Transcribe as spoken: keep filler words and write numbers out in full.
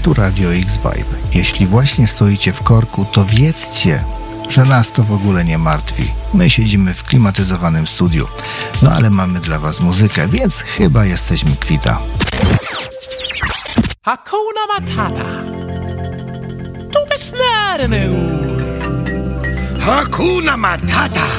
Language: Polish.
Tu Radio X-Vibe. Jeśli właśnie stoicie w korku, to wiedzcie, że nas to w ogóle nie martwi. My siedzimy w klimatyzowanym studiu. No ale mamy dla was muzykę, więc chyba jesteśmy kwita. Hakuna Matata. Du bist närmare. Hakuna Matata.